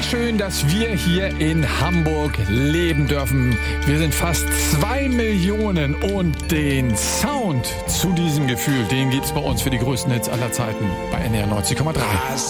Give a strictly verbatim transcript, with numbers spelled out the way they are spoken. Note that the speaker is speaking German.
schön, dass wir hier in Hamburg leben dürfen. Wir sind fast zwei Millionen und den Sound zu diesem Gefühl, den gibt's bei uns für die größten Hits aller Zeiten bei N D R neunzig Komma drei.